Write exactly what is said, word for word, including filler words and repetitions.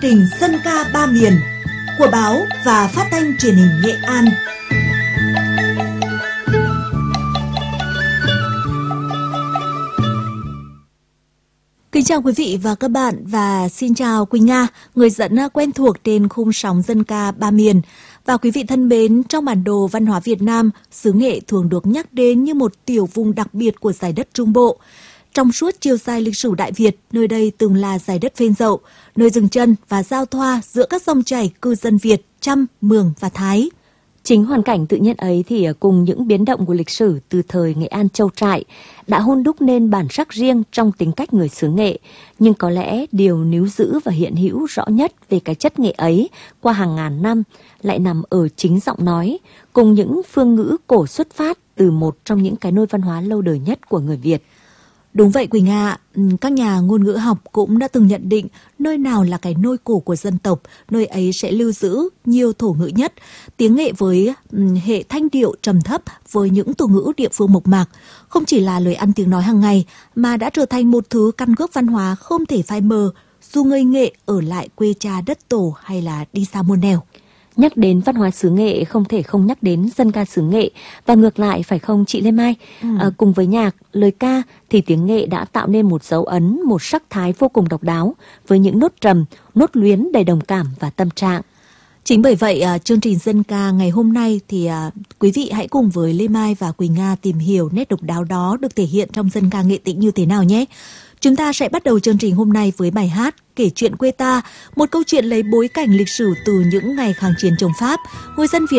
trình Dân ca ba miền của báo và phát thanh truyền hình Nghệ An. Kính chào quý vị và các bạn và xin chào Quỳnh Nga, người dẫn quen thuộc trên khung sóng Dân ca ba miền. Và quý vị thân mến, trong bản đồ văn hóa Việt Nam, xứ Nghệ thường được nhắc đến như một tiểu vùng đặc biệt của dải đất Trung Bộ. Trong suốt chiều dài lịch sử Đại Việt, nơi đây từng là dải đất phên dậu, nơi dừng chân và giao thoa giữa các dòng chảy cư dân Việt, Chăm, Mường và Thái. Chính hoàn cảnh tự nhiên ấy thì cùng những biến động của lịch sử từ thời Nghệ An Châu Trại đã hun đúc nên bản sắc riêng trong tính cách người xứ Nghệ. Nhưng có lẽ điều níu giữ và hiện hữu rõ nhất về cái chất nghệ ấy qua hàng ngàn năm lại nằm ở chính giọng nói, cùng những phương ngữ cổ xuất phát từ một trong những cái nôi văn hóa lâu đời nhất của người Việt. Đúng vậy Quỳnh ạ, các nhà ngôn ngữ học cũng đã từng nhận định nơi nào là cái nôi cổ của dân tộc, nơi ấy sẽ lưu giữ nhiều thổ ngữ nhất. Tiếng Nghệ với hệ thanh điệu trầm thấp với những từ ngữ địa phương mộc mạc, không chỉ là lời ăn tiếng nói hàng ngày mà đã trở thành một thứ căn gốc văn hóa không thể phai mờ, dù người Nghệ ở lại quê cha đất tổ hay là đi xa muôn nẻo. Nhắc đến văn hóa xứ Nghệ không thể không nhắc đến dân ca xứ Nghệ, và ngược lại phải không chị Lê Mai? Ừ. À, cùng với nhạc, lời ca thì tiếng Nghệ đã tạo nên một dấu ấn, một sắc thái vô cùng độc đáo với những nốt trầm, nốt luyến đầy đồng cảm và tâm trạng. Chính bởi vậy, uh, chương trình Dân ca ngày hôm nay thì uh, quý vị hãy cùng với Lê Mai và Quỳnh Nga tìm hiểu nét độc đáo đó được thể hiện trong dân ca Nghệ Tĩnh như thế nào nhé. Chúng ta sẽ bắt đầu chương trình hôm nay với bài hát Kể chuyện quê ta, một câu chuyện lấy bối cảnh lịch sử từ những ngày kháng chiến chống Pháp. Người dân Việt